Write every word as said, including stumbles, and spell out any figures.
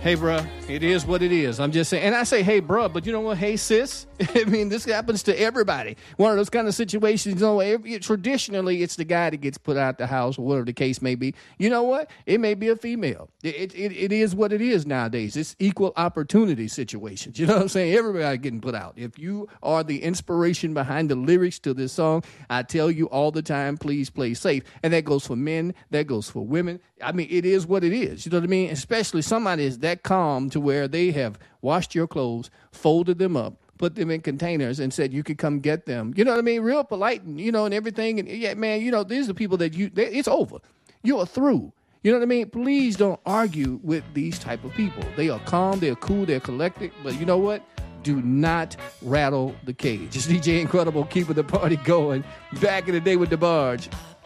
Hey, bruh, it is what it is. I'm just saying. And I say, hey, bruh, but you know what? Hey, sis. I mean, this happens to everybody. One of those kind of situations, you know, every, traditionally, it's the guy that gets put out the house or whatever the case may be. You know what? It may be a female. It, it, it is what it is nowadays. It's equal opportunity situations. You know what I'm saying? Everybody getting put out. If you are the inspiration behind the lyrics to this song, I tell you all the time, please play safe. And that goes for men. That goes for women. I mean, it is what it is. You know what I mean? Especially somebody is that calm to where they have washed your clothes, folded them up, put them in containers, and said you could come get them. You know what I mean? Real polite, and, you know, and everything. And yeah, man, you know, these are people that you, they, it's over. You are through. You know what I mean? Please don't argue with these type of people. They are calm, they're cool, they're collected. But you know what? Do not rattle the cage. It's D J Incredible, keeping the party going. Back in the day with the Barge.